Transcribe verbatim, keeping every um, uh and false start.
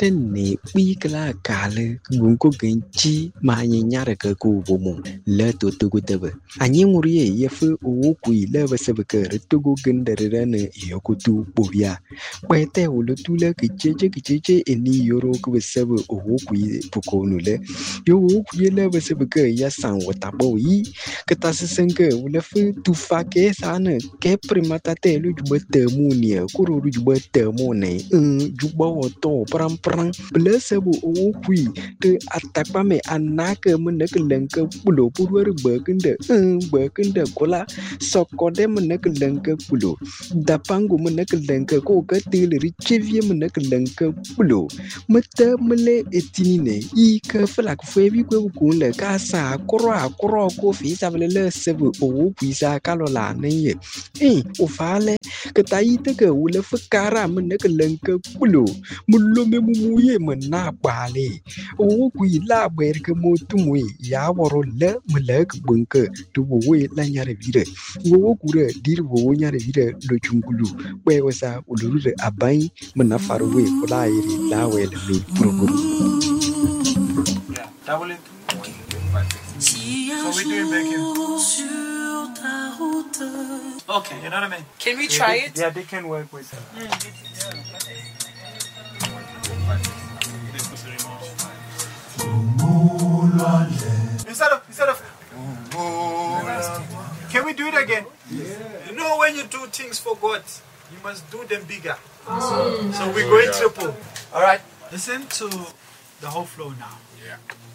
ne bigla kale gunko genchi ma nyare ka ku bomo le to to gudebe anyi nguriye yefu o ku ile basebe ka retugo gendere ne yokutu bobia kwete ulutule kicheche kicheche eni yoro ku basebe o ku pukonu le yo ku ile basebe ka ya san watabo yi katasenke ulefu tufake sana ke primata te lu jubete munia kuro lu jubete mone juba woto pram pram blesebo o kui te atakpa me anake meneke lenke pulo purwer bekende bekende kola sokode meneke lenke pulo dapangu meneke lenke ko katil richevie meneke lenke pulo mete mele etinine i ke flak febi ko ku le kasa kro akro ko fi sabele sebo o kui sa kalola ne eh o fale ketaite ke ule fakara meneke lenke pulo mulo me mumuye mena bale o kui la berke motumwe ya woro le melek bunke to we la nyare vire wo kure dir wo nyare vire do chungulu we wasa uluru abai mena farwe kula iri la we le mi purpuru yeah double it so we doing back here okay you know what I mean can we try yeah, it yeah they can work with it mm. Instead of, instead of, can we do it again? Yeah. You know when you do things for God, you must do them bigger. Mm. So we're going triple. All right. Listen to the whole flow now. Yeah.